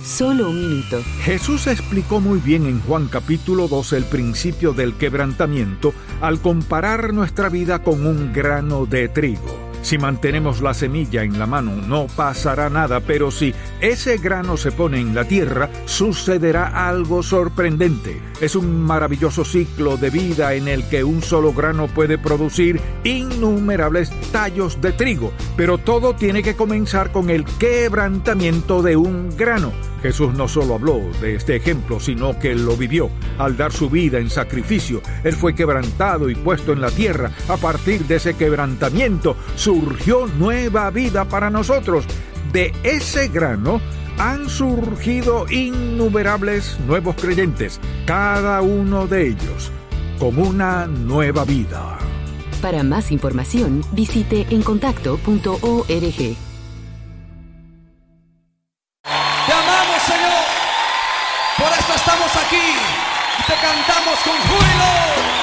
Solo un minuto. Jesús explicó muy bien en Juan capítulo 12 el principio del quebrantamiento al comparar nuestra vida con un grano de trigo. Si mantenemos la semilla en la mano no pasará nada, pero si ese grano se pone en la tierra, sucederá algo sorprendente. Es un maravilloso ciclo de vida en el que un solo grano puede producir innumerables tallos de trigo, pero todo tiene que comenzar con el quebrantamiento de un grano. Jesús no solo habló de este ejemplo, sino que lo vivió. Al dar su vida en sacrificio, Él fue quebrantado y puesto en la tierra. A partir de ese quebrantamiento, surgió nueva vida para nosotros. De ese grano han surgido innumerables nuevos creyentes, cada uno de ellos con una nueva vida. Para más información, visite encontacto.org. Por eso estamos aquí y te cantamos con júbilo.